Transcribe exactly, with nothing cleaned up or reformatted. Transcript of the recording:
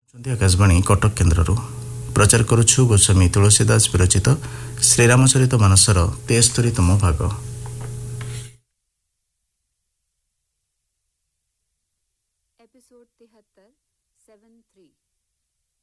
आकाशवाणी कटक केन्द्रରୁ प्रचार करुछु गोस्वामी तुलसीदास विरचित श्रीरामचरित मानसर तेस्तरीतम भाग। एपिसोड तिहत्तर सेवन थ्री।